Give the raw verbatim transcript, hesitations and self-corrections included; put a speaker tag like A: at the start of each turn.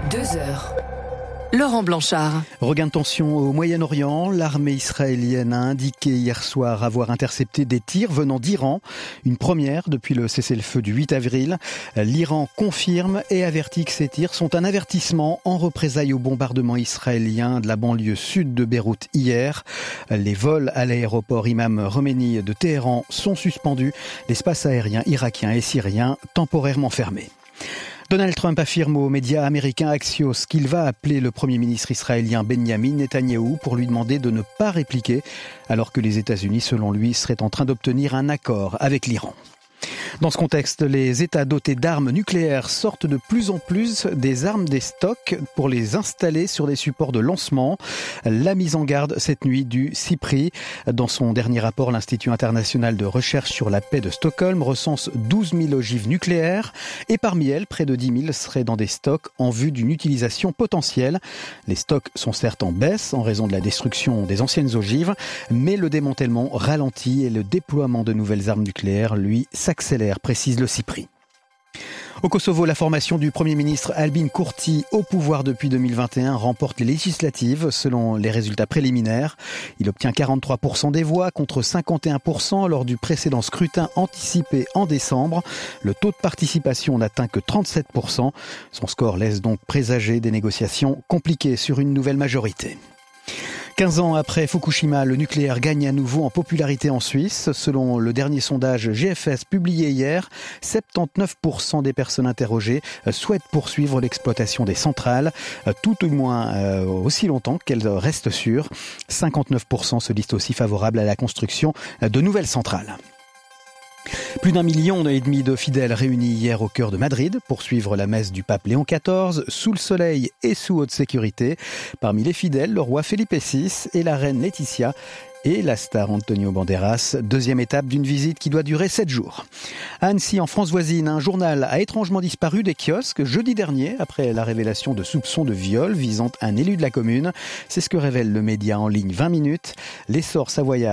A: Deux heures. Laurent Blanchard.
B: Regain de tension au Moyen-Orient. L'armée israélienne a indiqué hier soir avoir intercepté des tirs venant d'Iran. Une première depuis le cessez-le-feu du huit avril. L'Iran confirme et avertit que ces tirs sont un avertissement en représailles au bombardement israélien de la banlieue sud de Beyrouth hier. Les vols à l'aéroport Imam Khomeini de Téhéran sont suspendus. L'espace aérien irakien et syrien temporairement fermé. Donald Trump affirme aux médias américains Axios qu'il va appeler le Premier ministre israélien Benjamin Netanyahou pour lui demander de ne pas répliquer, alors que les États-Unis, selon lui, seraient en train d'obtenir un accord avec l'Iran. Dans ce contexte, les États dotés d'armes nucléaires sortent de plus en plus des armes des stocks pour les installer sur des supports de lancement. La mise en garde cette nuit du CIPRI. Dans son dernier rapport, l'Institut international de recherche sur la paix de Stockholm recense douze mille ogives nucléaires et parmi elles, près de dix mille seraient dans des stocks en vue d'une utilisation potentielle. Les stocks sont certes en baisse en raison de la destruction des anciennes ogives, mais le démantèlement ralentit et le déploiement de nouvelles armes nucléaires, lui, s'accélère, précise le CIPRI. Au Kosovo, la formation du Premier ministre Albin Kurti au pouvoir depuis deux mille vingt et un remporte les législatives selon les résultats préliminaires. Il obtient quarante-trois pour cent des voix contre cinquante et un pour cent lors du précédent scrutin anticipé en décembre. Le taux de participation n'atteint que trente-sept pour cent. Son score laisse donc présager des négociations compliquées sur une nouvelle majorité. quinze ans après Fukushima, le nucléaire gagne à nouveau en popularité en Suisse. Selon le dernier sondage G F S publié hier, soixante-dix-neuf pour cent des personnes interrogées souhaitent poursuivre l'exploitation des centrales, tout au moins euh, aussi longtemps qu'elles restent sûres. cinquante-neuf pour cent se disent aussi favorables à la construction de nouvelles centrales. Plus d'un million et demi de fidèles réunis hier au cœur de Madrid pour suivre la messe du pape Léon quatorze, sous le soleil et sous haute sécurité. Parmi les fidèles, le roi Felipe six et la reine Laetitia et la star Antonio Banderas. Deuxième étape d'une visite qui doit durer sept jours. À Annecy, en France voisine, un journal a étrangement disparu des kiosques jeudi dernier après la révélation de soupçons de viol visant un élu de la commune. C'est ce que révèle le média en ligne vingt minutes. L'essor savoyard